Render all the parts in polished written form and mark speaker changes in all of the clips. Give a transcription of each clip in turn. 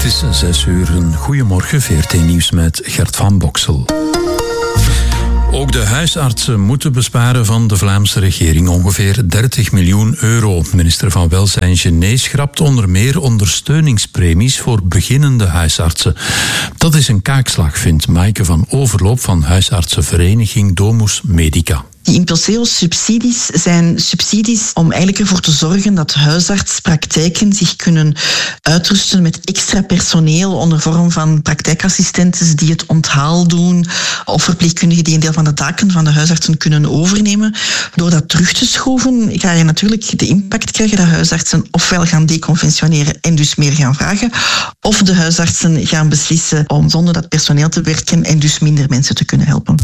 Speaker 1: Het is 6:00. Goedemorgen, VRT Nieuws met Gert van Boksel. Ook de huisartsen moeten besparen van de Vlaamse regering ongeveer 30 miljoen euro. Minister van Welzijn Gené schrapt onder meer ondersteuningspremies voor beginnende huisartsen. Dat is een kaakslag, vindt Maaike van Overloop van huisartsenvereniging Domus Medica.
Speaker 2: Die Impulseo-subsidies zijn subsidies om eigenlijk ervoor te zorgen dat huisartspraktijken zich kunnen uitrusten met extra personeel onder vorm van praktijkassistenten die het onthaal doen of verpleegkundigen die een deel van de taken van de huisartsen kunnen overnemen. Door dat terug te schroeven ga je natuurlijk de impact krijgen dat huisartsen ofwel gaan deconventioneren en dus meer gaan vragen, of de huisartsen gaan beslissen om zonder dat personeel te werken en dus minder mensen te kunnen helpen.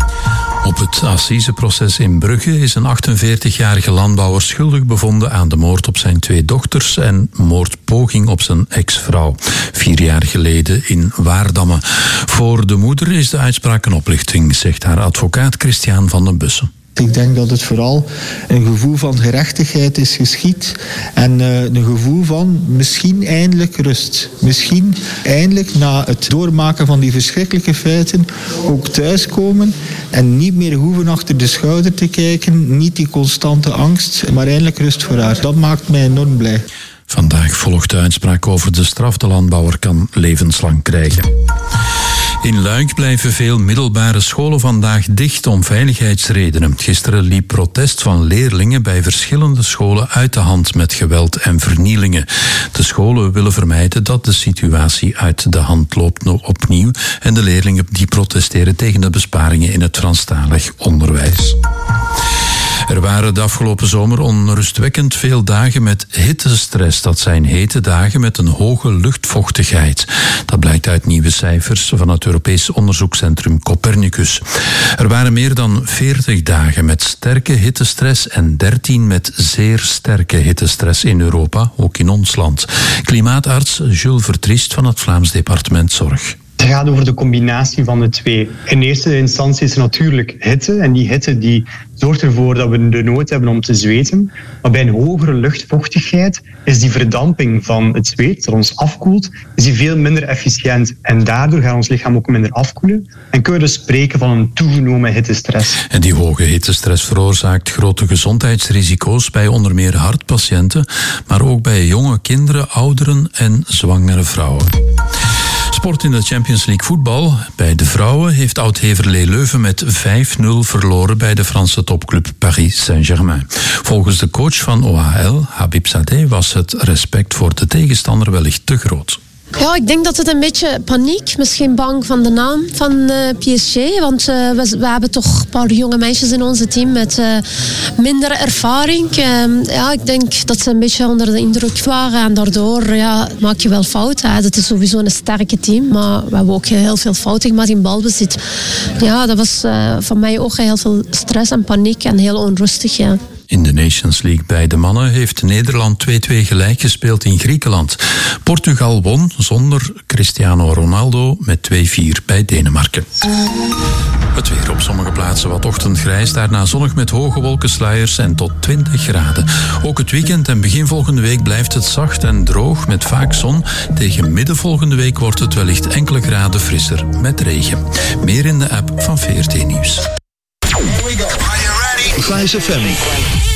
Speaker 1: Op het assiseproces in Brugge is een 48-jarige landbouwer schuldig bevonden aan de moord op zijn 2 dochters en moordpoging op zijn ex-vrouw 4 jaar geleden in Waardamme. Voor de moeder is de uitspraak een oplichting, zegt haar advocaat Christian van den Bussen.
Speaker 3: Ik denk dat het vooral een gevoel van gerechtigheid is geschied en een gevoel van misschien eindelijk rust. Misschien eindelijk na het doormaken van die verschrikkelijke feiten ook thuiskomen en niet meer hoeven achter de schouder te kijken, niet die constante angst, maar eindelijk rust voor haar. Dat maakt mij enorm blij.
Speaker 1: Vandaag volgt de uitspraak over de straf. De landbouwer kan levenslang krijgen. In Luik blijven veel middelbare scholen vandaag dicht om veiligheidsredenen. Gisteren liep protest van leerlingen bij verschillende scholen uit de hand met geweld en vernielingen. De scholen willen vermijden dat de situatie uit de hand loopt nog opnieuw en de leerlingen die protesteren tegen de besparingen in het Franstalig onderwijs. Er waren de afgelopen zomer onrustwekkend veel dagen met hittestress. Dat zijn hete dagen met een hoge luchtvochtigheid. Dat blijkt uit nieuwe cijfers van het Europees onderzoekscentrum Copernicus. Er waren meer dan 40 dagen met sterke hittestress en 13 met zeer sterke hittestress in Europa, ook in ons land. Klimaatarts Jules Vertriest van het Vlaams Departement Zorg.
Speaker 4: Het gaat over de combinatie van de twee. In eerste instantie is er natuurlijk hitte. En die hitte die zorgt ervoor dat we de nood hebben om te zweten. Maar bij een hogere luchtvochtigheid is die verdamping van het zweet, dat ons afkoelt, is die veel minder efficiënt. En daardoor gaat ons lichaam ook minder afkoelen. En kunnen we dus spreken van een toegenomen hittestress.
Speaker 1: En die hoge hittestress veroorzaakt grote gezondheidsrisico's bij onder meer hartpatiënten, maar ook bij jonge kinderen, ouderen en zwangere vrouwen. Sport in de Champions League voetbal. Bij de vrouwen heeft oud-Heverlee Leuven met 5-0 verloren bij de Franse topclub Paris Saint-Germain. Volgens de coach van OHL, Habib Sadeh, was het respect voor de tegenstander wellicht te groot.
Speaker 5: Ja, ik denk dat het een beetje paniek, misschien bang van de naam van PSG. Want we hebben toch een paar jonge meisjes in onze team met minder ervaring. Ja, ik denk dat ze een beetje onder de indruk waren. En daardoor maak je wel fouten. Het is sowieso een sterke team. Maar we hebben ook heel veel fouten gemaakt in balbezit. Ja, dat was van mij ook heel veel stress en paniek en heel onrustig. Ja.
Speaker 1: In de Nations League bij de mannen heeft Nederland 2-2 gelijk gespeeld in Griekenland. Portugal won zonder Cristiano Ronaldo met 2-4 bij Denemarken. Het weer op sommige plaatsen wat ochtendgrijs, daarna zonnig met hoge wolkensluiers en tot 20 graden. Ook het weekend en begin volgende week blijft het zacht en droog met vaak zon. Tegen midden volgende week wordt het wellicht enkele graden frisser met regen. Meer in de app van VRT Nieuws.
Speaker 6: Here we go. Are you ready?
Speaker 7: Flash FM.